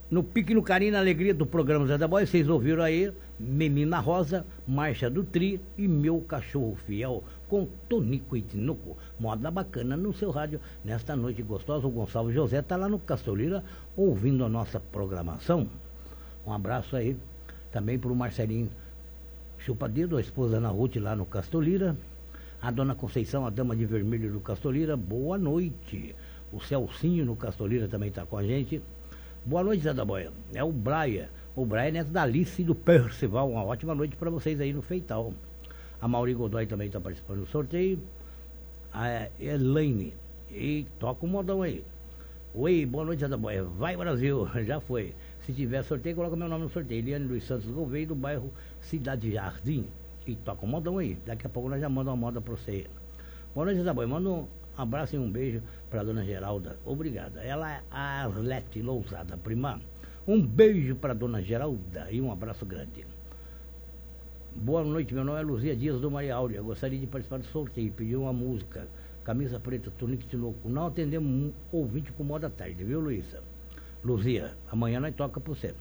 No pique, no carinho, na alegria do programa Zé da Boia, vocês ouviram aí Menina Rosa, Marcha do Tri e Meu Cachorro Fiel, com Tonico e Tinoco. Moda bacana no seu rádio, nesta noite gostosa. O Gonçalves José está lá no Castoleira, ouvindo a nossa programação. Um abraço aí também para o Marcelinho Chupadedo, a esposa Ana Ruth lá no Castoleira. A dona Conceição, a dama de vermelho do Castoleira, boa noite. O Celcinho no Castoleira também está com a gente. Boa noite, Zé da Boia. É o Braia. O Braia é neto da Alice e do Percival. Uma ótima noite para vocês aí no Feital. A Mauri Godoy também está participando do sorteio. A Elaine. E toca o modão aí. Oi, boa noite, Zé da Boia. Vai, Brasil. Já foi. Se tiver sorteio, coloca meu nome no sorteio. Eliane Luiz Santos Gouveia, do bairro Cidade Jardim. E toca o modão aí. Daqui a pouco nós já mandamos uma moda para você. Boa noite, Zé da Boia. Manda um abraço e um beijo para dona Geralda. Obrigada. Ela é a Arlete Lousada, prima. Um beijo para dona Geralda e um abraço grande. Boa noite, meu nome é Luzia Dias do Maria Áurea. Gostaria de participar do sorteio. Pediu uma música. Camisa preta, Tonico Tinoco. Não atendemos um ouvinte com moda tarde, viu, Luísa? Luzia, amanhã nós toca para você.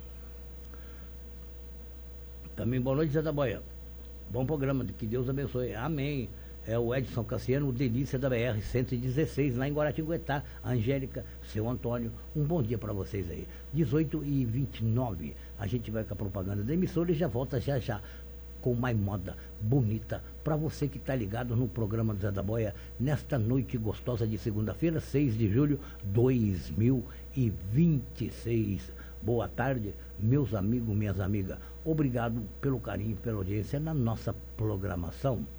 Também boa noite, Zé da Boia. Bom programa, que Deus abençoe. Amém. É o Edson Cassiano, o Delícia da BR-116, lá em Guaratinguetá. Angélica, seu Antônio, um bom dia para vocês aí. 18h29, a gente vai com a propaganda da emissora e já volta já com mais moda bonita para você que está ligado no programa do Zé da Boia nesta noite gostosa de segunda-feira, 6 de julho de 2026. Boa tarde, meus amigos, minhas amigas. Obrigado pelo carinho, pela audiência na nossa programação.